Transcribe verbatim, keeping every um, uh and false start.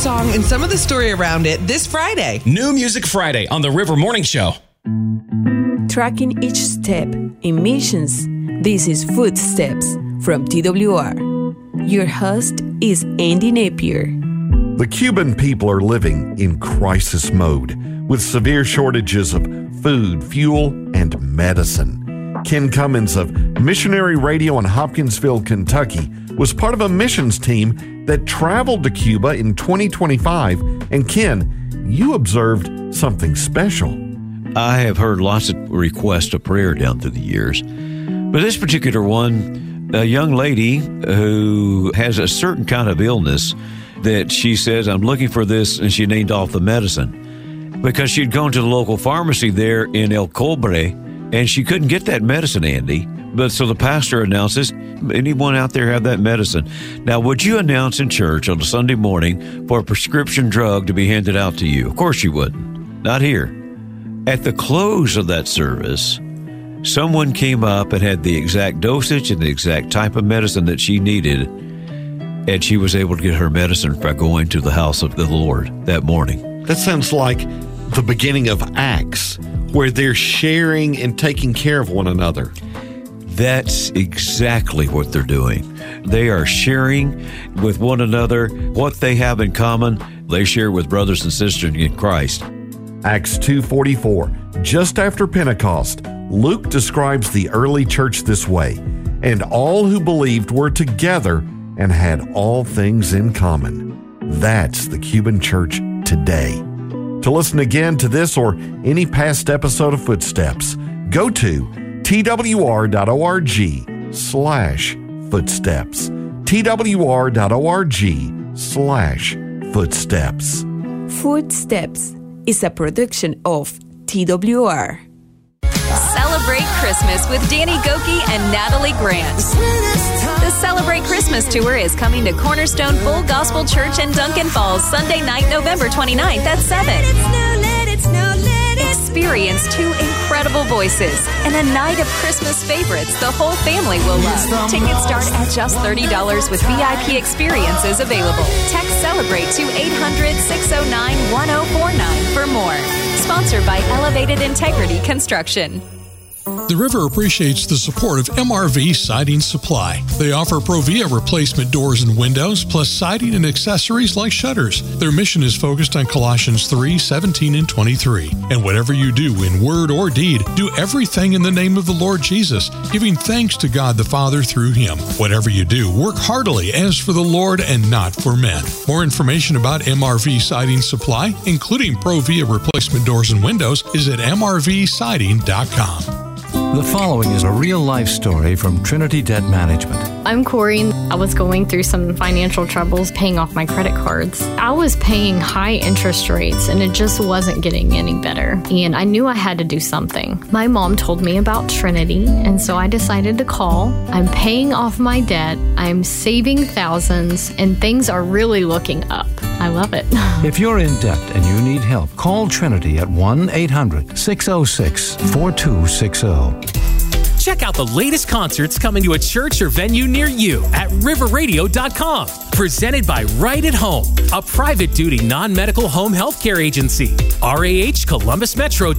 song and some of the story around it this Friday. New Music Friday on the River Morning Show. Tracking each step in missions. This is Footsteps from T W R. Your host is Andy Napier. The Cuban people are living in crisis mode with severe shortages of food, fuel, and medicine. Ken Cummins of Missionary Radio in Hopkinsville, Kentucky, was part of a missions team that traveled to Cuba in twenty twenty-five. And Ken, you observed something special. I have heard lots of requests of prayer down through the years. But this particular one, a young lady who has a certain kind of illness that she says, I'm looking for this, and she named off the medicine. Because she'd gone to the local pharmacy there in El Cobre, and she couldn't get that medicine, Andy. But so the pastor announces, anyone out there have that medicine? Now, would you announce in church on a Sunday morning for a prescription drug to be handed out to you? Of course you wouldn't. Not here. At the close of that service, someone came up and had the exact dosage and the exact type of medicine that she needed, and she was able to get her medicine by going to the house of the Lord that morning. That sounds like the beginning of Acts, where they're sharing and taking care of one another. That's exactly what they're doing. They are sharing with one another what they have in common. They share with brothers and sisters in Christ. Acts two forty-four, just after Pentecost, Luke describes the early church this way, and all who believed were together and had all things in common. That's the Cuban church today. To listen again to this or any past episode of Footsteps, go to twr.org slash footsteps. twr.org slash footsteps. Footsteps is a production of T W R. Celebrate Christmas with Danny Gokey and Natalie Grant. The Celebrate Christmas Tour is coming to Cornerstone Full Gospel Church in Duncan Falls Sunday night, November twenty-ninth at seven. Experience two incredible voices and a night of Christmas favorites the whole family will love. Tickets start at just thirty dollars with V I P experiences available. Text CELEBRATE to eight hundred, six oh nine, one oh four nine for more. Sponsored by Elevated Integrity Construction. The River appreciates the support of M R V Siding Supply. They offer Provia replacement doors and windows, plus siding and accessories like shutters. Their mission is focused on Colossians three, seventeen, and twenty-three. And whatever you do in word or deed, do everything in the name of the Lord Jesus, giving thanks to God the Father through Him. Whatever you do, work heartily as for the Lord and not for men. More information about M R V Siding Supply, including Provia replacement doors and windows, is at m r v siding dot com. The following is a real-life story from Trinity Debt Management. I'm Corey. I was going through some financial troubles paying off my credit cards. I was paying high interest rates, and it just wasn't getting any better. And I knew I had to do something. My mom told me about Trinity, and so I decided to call. I'm paying off my debt. I'm saving thousands, and things are really looking up. I love it. If you're in debt and you need help, call Trinity at one eight hundred, six oh six, four two six oh. Check out the latest concerts coming to a church or venue near you at river radio dot com. Presented by Right at Home, a private duty non-medical home health care agency. R A H Columbus Metro